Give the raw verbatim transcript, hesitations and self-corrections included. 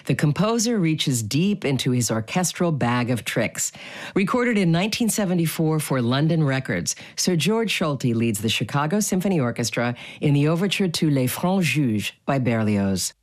the composer reaches deep into his orchestral bag of tricks. Recorded in nineteen seventy-four for London Records, Sir George Solti leads the Chicago Symphony Orchestra in the overture to Les Francs Juges by Berlioz.